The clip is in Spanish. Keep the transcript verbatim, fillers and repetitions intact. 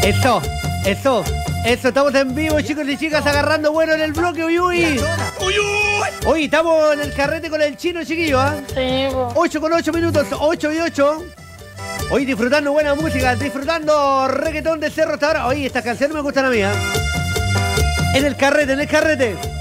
Eso, eso, eso, estamos en vivo, chicos y chicas, agarrando bueno en el bloque, uy, uy. Uy, uy. Hoy estamos en el carrete con el chino, chiquillo, ¿ah? Sí, po. ocho con ocho minutos, ocho y ocho. Hoy disfrutando buena música, disfrutando reggaetón de cerro hasta ahora. Oye, estas canciones me gustan a mí, ¿ah? En el carrete, en el carrete.